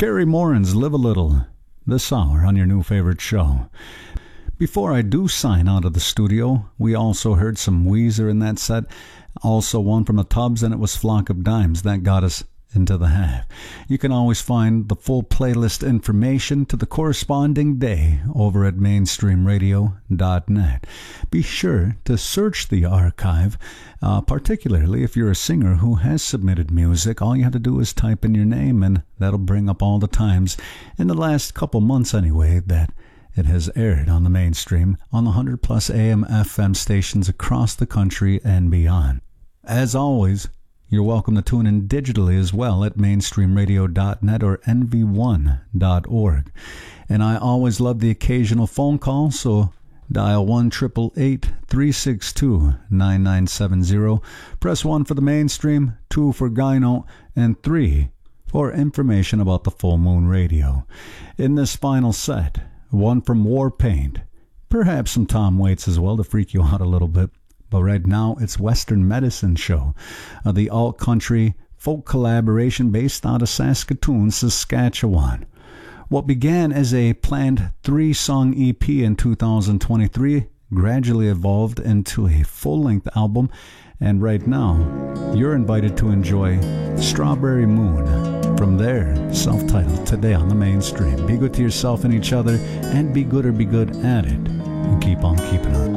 Carrie Morin's Live a Little, this hour on your new favorite show. Before I do sign out of the studio, we also heard some Weezer in that set, also one from the Tubs, and it was Flock of Dimes that got us into the half. You can always find the full playlist information to the corresponding day over at mainstreamradio.net. Be sure to search the archive, particularly if you're a singer who has submitted music. All you have to do is type in your name, and that'll bring up all the times, in the last couple months anyway, that it has aired on the Mainstream on the 100-plus AM FM stations across the country and beyond. As always, you're welcome to tune in digitally as well at mainstreamradio.net or nv1.org. And I always love the occasional phone call, so dial 1-888-362-9970. Press 1 for the Mainstream, 2 for Gyno, and 3 for information about the Full Moon Radio. In this final set, one from Warpaint, perhaps some Tom Waits as well to freak you out a little bit. But right now, it's Western Medicine Show, the alt-country folk collaboration based out of Saskatoon, Saskatchewan. What began as a planned 3-song EP in 2023 gradually evolved into a full-length album, and right now, you're invited to enjoy Strawberry Moon from their self-titled Today on the Mainstream. Be good to yourself and each other, and be good or be good at it, and keep on keeping on.